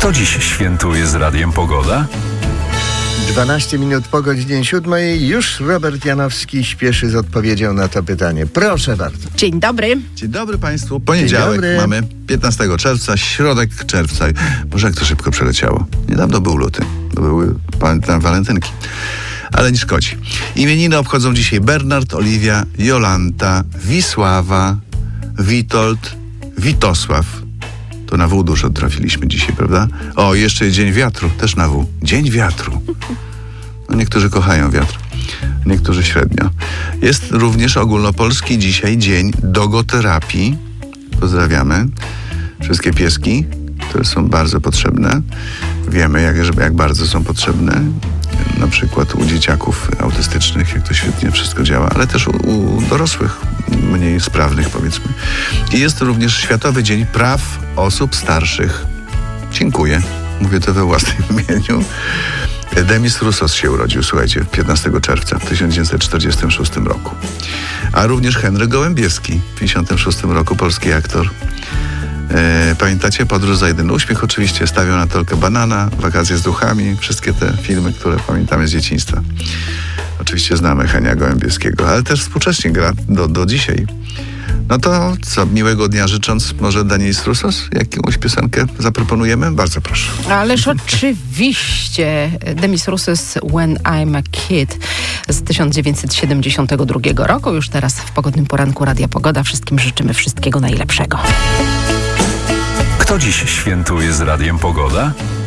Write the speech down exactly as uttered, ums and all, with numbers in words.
Kto dziś świętuje z Radiem Pogoda? dwanaście minut po godzinie siódmej. Już Robert Janowski śpieszy z odpowiedzią na to pytanie. Proszę bardzo. Dzień dobry. Dzień dobry Państwu. Poniedziałek dobry. mamy piętnastego czerwca, środek czerwca. Boże, jak to szybko przeleciało. Niedawno był luty. To były, pamiętam, walentynki. Ale nie szkodzi. Imieniny obchodzą dzisiaj Bernard, Oliwia, Jolanta, Wisława, Witold, Witosław. To na W dużo trafiliśmy dzisiaj, prawda? O, jeszcze jest Dzień Wiatru, też na W. Dzień Wiatru. No, niektórzy kochają wiatr, niektórzy średnio. Jest również ogólnopolski dzisiaj Dzień Dogoterapii. Pozdrawiamy wszystkie pieski, które są bardzo potrzebne. Wiemy, jak, jak bardzo są potrzebne. Na przykład u dzieciaków autystycznych, jak to świetnie wszystko działa, ale też u, u dorosłych, mniej sprawnych, powiedzmy. I jest również Światowy Dzień Praw Osób Starszych. Dziękuję. Mówię to we własnym imieniu. Demis Roussos się urodził, słuchajcie, piętnastego czerwca w tysiąc dziewięćset czterdziestym szóstym roku. A również Henryk Gołębieski w pięćdziesiątym szóstym roku, polski aktor. E, pamiętacie? Podróż za jedyny uśmiech oczywiście, Stawiał na tolkę banana, Wakacje z duchami, wszystkie te filmy, które pamiętamy z dzieciństwa. Oczywiście znamy Henia Gołębieskiego, ale też współcześnie gra do, do dzisiaj. No to co, miłego dnia życząc, może Demis Roussos jakąś piosenkę zaproponujemy? Bardzo proszę. Ależ oczywiście. Demis Roussos When I'm a Kid z tysiąc dziewięćset siedemdziesiątego drugiego roku. Już teraz w pogodnym poranku Radia Pogoda. Wszystkim życzymy wszystkiego najlepszego. Kto dziś świętuje z Radiem Pogoda?